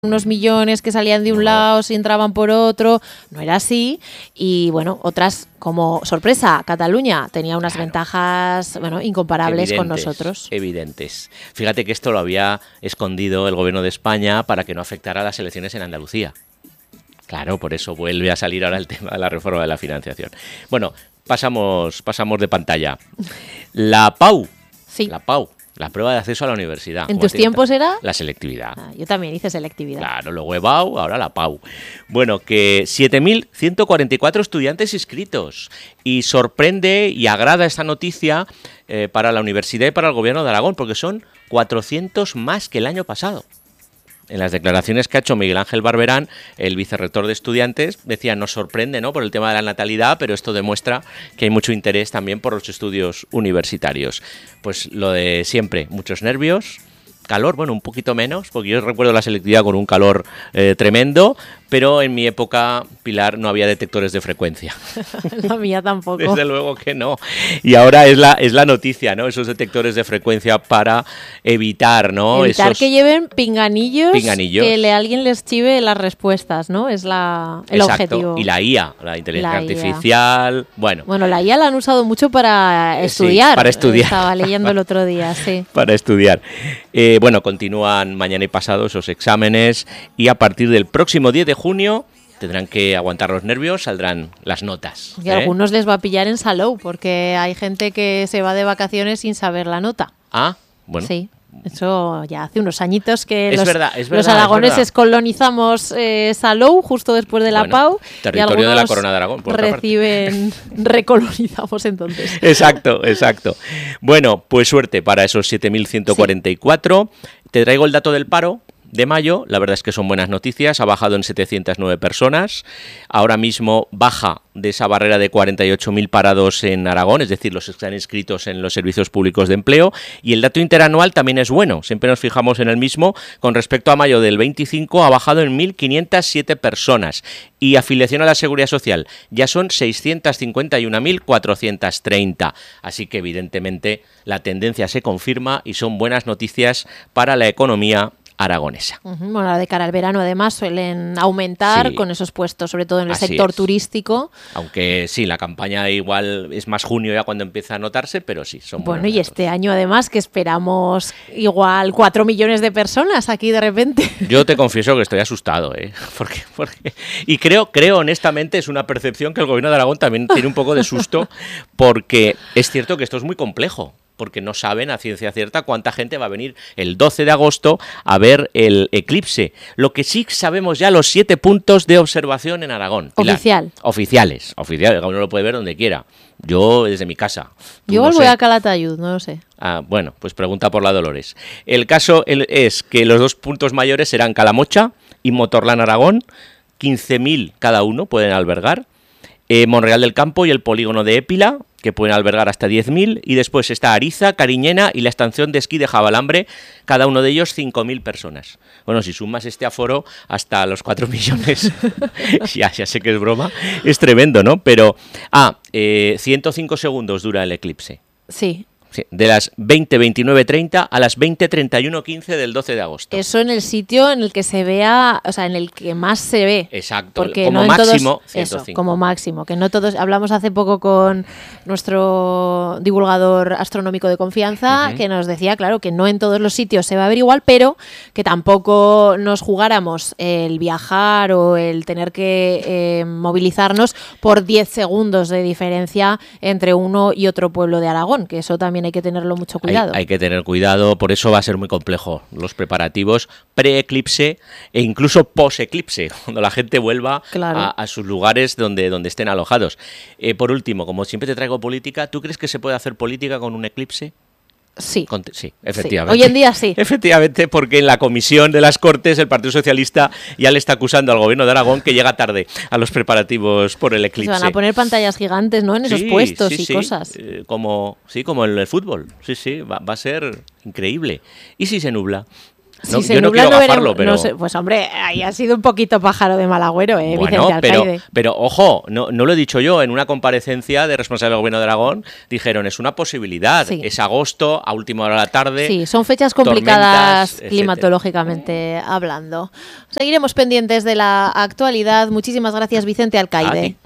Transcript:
unos millones que salían de un lado y entraban por otro, no era así. Y bueno, otras como sorpresa, Cataluña tenía unas ventajas incomparables con nosotros. Evidentes. Fíjate que esto lo había escondido el gobierno de España para que no afectara a las elecciones en Andalucía. Claro, por eso vuelve a salir ahora el tema de la reforma de la financiación. Bueno, pasamos de pantalla. La PAU. Sí. La PAU. La prueba de acceso a la universidad. ¿En tus tiempos era? La selectividad. Yo también hice selectividad. Claro, luego EBAU, ahora la PAU. Bueno, que 7.144 estudiantes inscritos. Y sorprende y agrada esta noticia para la universidad y para el gobierno de Aragón, porque son 400 más que el año pasado. En las declaraciones que ha hecho Miguel Ángel Barberán, el vicerrector de estudiantes, decía, nos sorprende, ¿no?, por el tema de la natalidad, pero esto demuestra que hay mucho interés también por los estudios universitarios. Pues lo de siempre, muchos nervios, calor, bueno, un poquito menos, porque yo recuerdo la selectividad con un calor tremendo, pero en mi época, Pilar, no había detectores de frecuencia. La mía tampoco. Desde luego que no. Y ahora es la noticia, ¿no? Esos detectores de frecuencia para evitar, ¿no? Evitar que lleven pinganillos. Que alguien les chive las respuestas, ¿no? Es el objetivo. Y la IA, la inteligencia artificial, bueno. Bueno, la IA la han usado mucho para estudiar. Sí, para estudiar. Estaba leyendo el otro día, sí. Para estudiar. Bueno, continúan mañana y pasado esos exámenes y a partir del próximo 10 de junio tendrán que aguantar los nervios, saldrán las notas. Y a algunos les va a pillar en salou, porque hay gente que se va de vacaciones sin saber la nota. Ah, bueno. Sí, eso ya hace unos añitos que los aragoneses colonizamos Salou justo después de la PAU. Territorio de la Corona de Aragón. Recolonizamos entonces. Exacto. Bueno, pues suerte para esos 7.144. Sí. Te traigo el dato del paro de mayo, la verdad es que son buenas noticias, ha bajado en 709 personas, ahora mismo baja de esa barrera de 48.000 parados en Aragón, es decir, los que están inscritos en los servicios públicos de empleo, y el dato interanual también es bueno, siempre nos fijamos en el mismo, con respecto a mayo del 25 ha bajado en 1.507 personas, y afiliación a la Seguridad Social ya son 651.430, así que evidentemente la tendencia se confirma y son buenas noticias para la economía aragonesa. Bueno, de cara al verano además suelen aumentar con esos puestos, sobre todo en el sector turístico. Aunque sí, la campaña igual es más junio ya cuando empieza a notarse, pero sí, son buenos datos. Y este año además que esperamos igual 4 millones de personas aquí de repente. Yo te confieso que estoy asustado, porque y creo honestamente, es una percepción que el gobierno de Aragón también tiene un poco de susto, porque es cierto que esto es muy complejo, porque no saben a ciencia cierta cuánta gente va a venir el 12 de agosto a ver el eclipse. Lo que sí sabemos ya, los 7 puntos de observación en Aragón. Oficiales. Uno lo puede ver donde quiera. Yo desde mi casa. Yo voy a Calatayud, no lo sé. Bueno, pues pregunta por la Dolores. El caso es que los 2 puntos mayores serán Calamocha y Motorland Aragón. 15.000 cada uno pueden albergar. Monreal del Campo y el polígono de Épila, que pueden albergar hasta 10.000, y después está Ariza, Cariñena y la estación de esquí de Jabalambre, cada uno de ellos 5.000 personas. Bueno, si sumas este aforo hasta los 4 millones, ya sé que es broma, es tremendo, ¿no? Pero, 105 segundos dura el eclipse. Sí. Sí, de las 20:29:30 a las 20:31:15 del 12 de agosto. Eso en el sitio en el que se vea, o sea, en el que más se ve. Exacto, porque como no máximo todos, 105. Eso, como máximo, que no todos. Hablamos hace poco con nuestro divulgador astronómico de confianza, que nos decía, claro, que no en todos los sitios se va a ver igual, pero que tampoco nos jugáramos el viajar o el tener que movilizarnos por 10 segundos de diferencia entre uno y otro pueblo de Aragón, que eso también hay que tenerlo mucho cuidado. Hay que tener cuidado, por eso va a ser muy complejo los preparativos pre-eclipse e incluso post-eclipse, cuando la gente vuelva a sus lugares donde estén alojados. Por último, como siempre te traigo política, ¿tú crees que se puede hacer política con un eclipse? Sí. Sí, efectivamente. Hoy en día sí. Efectivamente, porque en la comisión de las Cortes el Partido Socialista ya le está acusando al gobierno de Aragón que llega tarde a los preparativos por el eclipse. Se van a poner pantallas gigantes, ¿no? En esos puestos y cosas. Como en el fútbol. Sí, va a ser increíble. ¿Y si se nubla? Si yo no quiero gafarlo, pero... No sé, pues hombre, ahí ha sido un poquito pájaro de mal agüero, bueno, Vicente Alcaide. Pero ojo, no lo he dicho yo, en una comparecencia de responsables del Gobierno de Aragón dijeron, es una posibilidad, Sí. Es agosto, a última hora de la tarde. Sí, son fechas complicadas tormentas, climatológicamente hablando. Seguiremos pendientes de la actualidad. Muchísimas gracias, Vicente Alcaide.